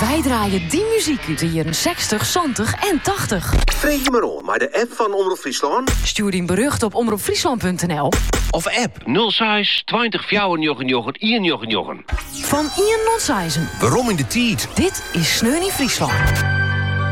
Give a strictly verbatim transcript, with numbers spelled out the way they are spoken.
Wij draaien die muziek uit de jaren zestig, zeventig en tachtig. Vreeg je maar om, maar de app van Omroep Friesland? Stuur die bericht op omroepfriesland punt n l. Of app nul zes twintig vijfenjochen eenenjochen. Van Ian Nonseizen. Waarom in de tiet? Dit is Sneu in Friesland.